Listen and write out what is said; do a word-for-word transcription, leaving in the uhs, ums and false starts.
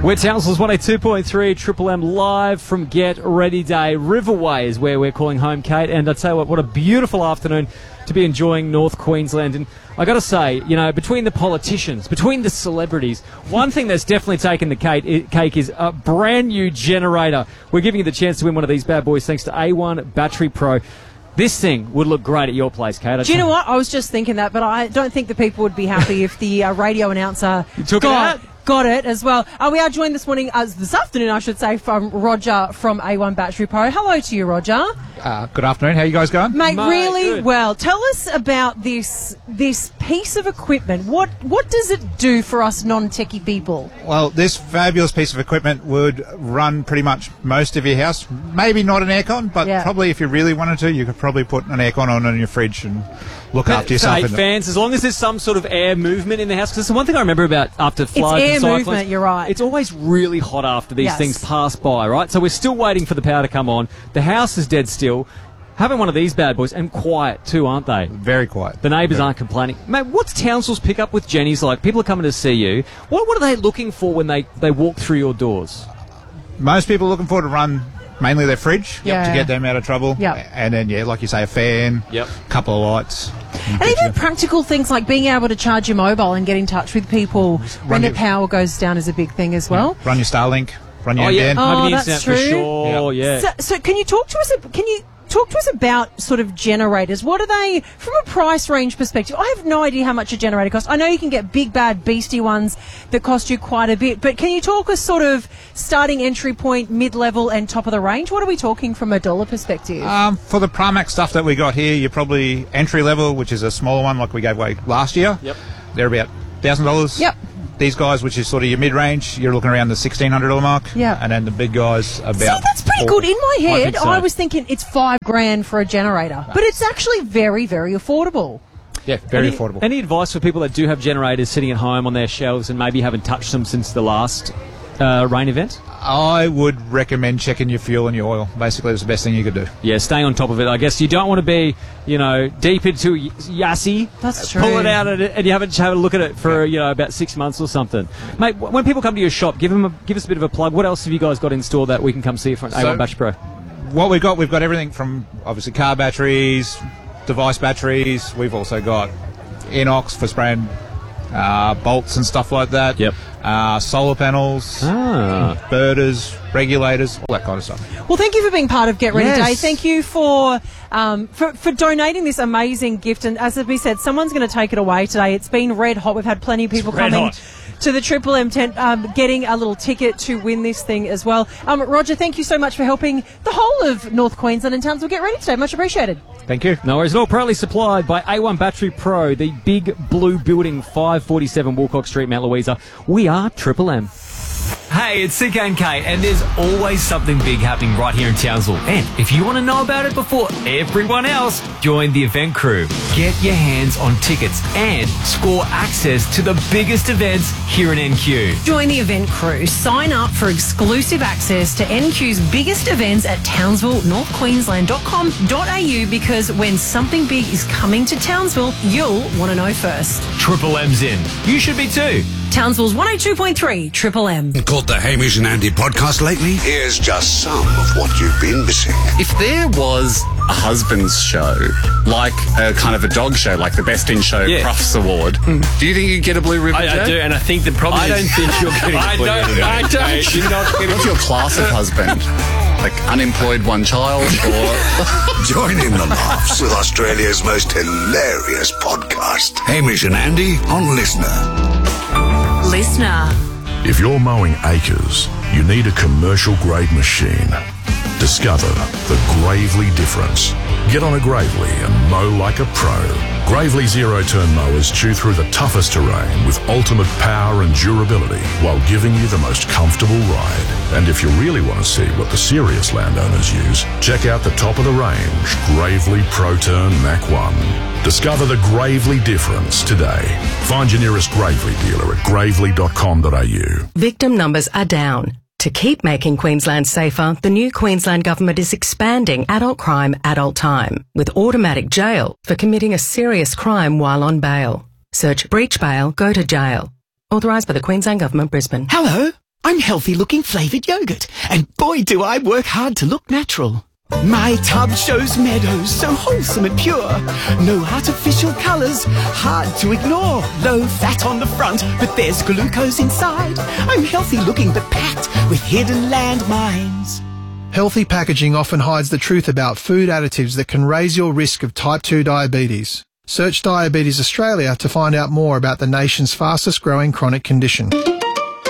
We're Townsville's one oh two point three Triple M live from Get Ready Day. Riverway is where we're calling home, Kate. And I tell you what, what a beautiful afternoon to be enjoying North Queensland. And I got to say, you know, between the politicians, between the celebrities, one thing that's definitely taken the cake, cake is a brand new generator. We're giving you the chance to win one of these bad boys thanks to A one Battery Pro. This thing would look great at your place, Kate. Do you know what? I was just thinking that, but I don't think the people would be happy if the uh, radio announcer you took got, it out? got it as well. Uh, we are joined this morning, uh, this afternoon, I should say, from Roger from A one Battery Pro. Hello to you, Roger. Uh, good afternoon. How are you guys going? Mate, Mate, really good. well. Tell us about this this piece of equipment. What what does it do for us non-techie people? Well, this fabulous piece of equipment would run pretty much most of your house. Maybe not an aircon, but Yeah. probably if you really wanted to, you could probably put an aircon on in your fridge and look after yourself. Hey, in the- fans, as long as there's some sort of air movement in the house, because the one thing I remember about after floods air and cyclones, movement, you're right. It's always really hot after these Yes. things pass by, right? So we're still waiting for the power to come on. The house is dead still. Having one of these bad boys, and quiet too, aren't they? Very quiet. The neighbours Very- aren't complaining. Mate, what's Townsville's pickup with Jenny's like? People are coming to see you. What, what are they looking for when they, they walk through your doors? Most people are looking forward to run mainly their fridge Yeah. to get them out of trouble. Yep. And then, yeah, like you say, a fan, Yep. couple of lights. And even practical things like being able to charge your mobile and get in touch with people when Run the your- power goes down is a big thing as well. Run your Starlink, run your Oh, yeah. N B N. Oh, Maybe the that's internet for true. sure, yeah. So, so can you talk to us? Can you talk to us about sort of generators? What are they from a price range perspective? I have no idea how much a generator costs. I know you can get big, bad, beastie ones that cost you quite a bit, but can you talk us sort of starting entry point, mid-level, and top of the range? What are we talking from a dollar perspective? Um, for the Primax stuff that we got here, you're probably entry level, which is a smaller one like we gave away last year. Yep. They're about one thousand dollars. Yep. These guys, which is sort of your mid-range, you're looking around the sixteen hundred dollars mark. Yeah. And then the big guys about... See, that's pretty four- good. In my I head, think so. I was thinking it's five grand for a generator, but it's actually very, very affordable. Yeah, very any, affordable. Any advice for people that do have generators sitting at home on their shelves and maybe haven't touched them since the last uh, rain event? I would recommend checking your fuel and your oil. Basically, it's the best thing you could do. Yeah, staying on top of it. I guess you don't want to be, you know, deep into y- Yassi. That's true. Pull it out and, and you haven't had a look at it for, you know, about six months or something. Mate, w- when people come to your shop, give them a, give us a bit of a plug. What else have you guys got in store that we can come see from A one So- Battery Pro? What we've got, we've got everything from, obviously, car batteries, device batteries. We've also got inox for spraying uh, bolts and stuff like that. Yep. Uh, solar panels, Ah. inverters, regulators, all that kind of stuff. Well, thank you for being part of Get Ready Yes. Day. Thank you for, um, for for donating this amazing gift. And as we said, someone's going to take it away today. It's been red hot. We've had plenty of people red coming hot. to the Triple M tent, um, getting a little ticket to win this thing as well. Um, Roger, thank you so much for helping the whole of North Queensland and Townsville get ready today. Much appreciated. Thank you. No worries at all. Proudly supplied by A one Battery Pro, the big blue building, five forty-seven Wilcox Street, Mount Louisa. We are Triple M. Hey, it's C K and Kate, and there's always something big happening right here in Townsville. And if you want to know about it before everyone else, join the event crew. Get your hands on tickets and score access to the biggest events here in N Q. Join the event crew. Sign up for exclusive access to N Q's biggest events at townsville north queensland dot com dot a u because when something big is coming to Townsville, you'll want to know first. Triple M's in. You should be too. Townsville's one oh two point three Triple M. Caught the Hamish and Andy podcast lately? Here's just some of what you've been missing. If there was a husband's show, like a kind of a dog show, like the Best in Show Yeah. Crufts Award, do you think you'd get a Blue Ribbon? I, I Joe? do, and I think that probably. I don't think you're getting I a Blue don't. Ribbon. I don't. You're not getting. What's your class of husband? Like unemployed one child, or Join in the laughs with Australia's most hilarious podcast. Hamish and Andy on Listener. Listener. If you're mowing acres, you need a commercial-grade machine. Discover the Gravely difference. Get on a Gravely and mow like a pro. Gravely zero-turn mowers chew through the toughest terrain with ultimate power and durability while giving you the most comfortable ride. And if you really want to see what the serious landowners use, check out the top of the range Gravely ProTurn Mach one. Discover the Gravely difference today. Find your nearest Gravely dealer at gravely dot com dot a u. Victim numbers are down. To keep making Queensland safer, the new Queensland Government is expanding adult crime, adult time, with automatic jail for committing a serious crime while on bail. Search breach bail, go to jail. Authorised by the Queensland Government, Brisbane. Hello, I'm healthy looking flavoured yogurt, and boy do I work hard to look natural. My tub shows meadows so wholesome and pure. No artificial colours, hard to ignore. Low fat on the front, but there's glucose inside. I'm healthy looking but packed with hidden landmines. Healthy packaging often hides the truth about food additives that can raise your risk of type two diabetes. Search Diabetes Australia to find out more about the nation's fastest growing chronic condition.